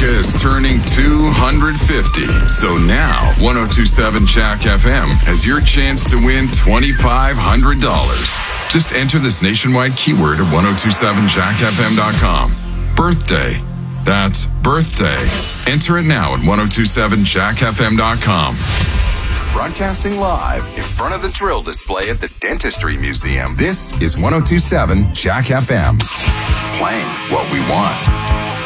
America is turning 250. So now, 1027 Jack FM has your chance to win $2,500. Just enter this nationwide keyword at 1027jackfm.com. Birthday. That's birthday. Enter it now at 1027jackfm.com. Broadcasting live in front of the drill display at the Dentistry Museum. This is 1027 Jack FM. Playing what we want.